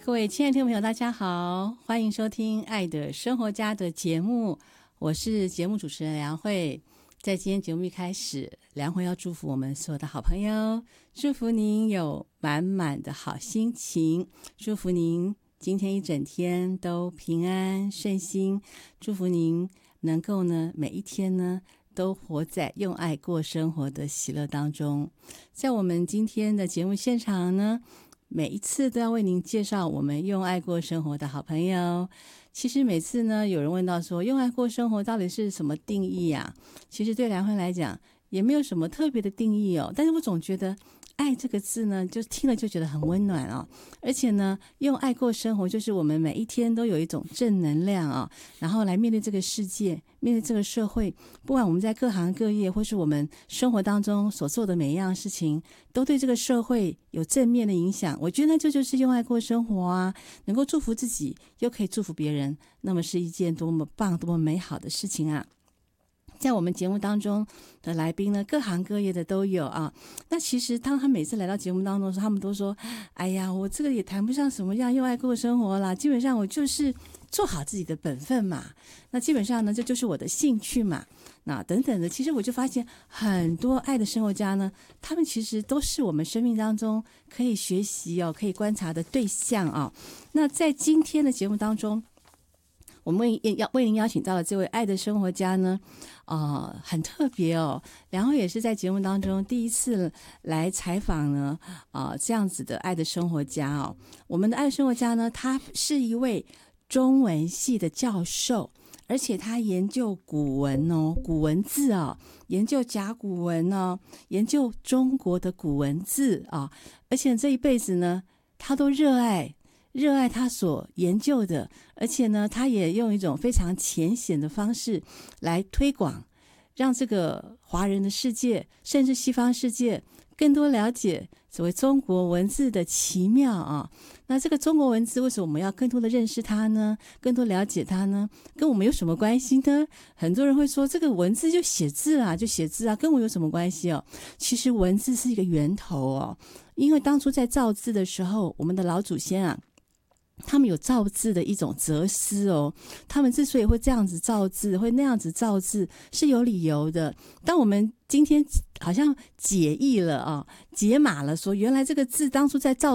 各位亲爱的听众朋友大家好，欢迎收听爱的生活家的节目，我是节目主持人梁慧。在今天节目一开始，梁慧要祝福我们所有的好朋友，祝福您有满满的好心情，祝福您今天一整天都平安顺心，祝福您能够呢每一天呢都活在用爱过生活的喜乐当中。在我们今天的节目现场呢，每一次都要为您介绍我们用爱过生活的好朋友。其实每次呢，有人问到说用爱过生活到底是什么定义啊？其实对梁慧来讲也没有什么特别的定义哦，但是我总觉得爱这个字呢，就听了就觉得很温暖哦。而且呢，用爱过生活，就是我们每一天都有一种正能量啊，然后来面对这个世界，面对这个社会，不管我们在各行各业，或是我们生活当中所做的每一样事情，都对这个社会有正面的影响。我觉得这就是用爱过生活啊，能够祝福自己，又可以祝福别人，那么是一件多么棒、多么美好的事情啊！在我们节目当中的来宾呢，各行各业的都有啊。那其实当他每次来到节目当中的时候，他们都说：“哎呀，我这个也谈不上什么样用爱过生活啦，基本上我就是做好自己的本分嘛。那基本上呢，这就是我的兴趣嘛。那等等的，其实我就发现很多爱的生活家呢，他们其实都是我们生命当中可以学习哦，可以观察的对象啊。那在今天的节目当中，我们为您邀请到了这位爱的生活家呢，很特别哦。梁慧也是在节目当中第一次来采访呢，这样子的爱的生活家哦。我们的爱的生活家呢，他是一位中文系的教授，而且他研究古文哦，古文字哦，研究甲骨文哦，研究中国的古文字啊，而且这一辈子呢，他都热爱他所研究的，而且呢，他也用一种非常浅显的方式来推广，让这个华人的世界，甚至西方世界更多了解所谓中国文字的奇妙啊。那这个中国文字为什么我们要更多的认识它呢？更多了解它呢？跟我们有什么关系呢？很多人会说这个文字就写字啊，跟我有什么关系哦？其实文字是一个源头哦，因为当初在造字的时候，我们的老祖先啊，他们有造字的一种哲思哦，他们之所以会这样子造字，会那样子造字，是有理由的。当我们今天好像解译了啊，解码了说，原来这个字当初在造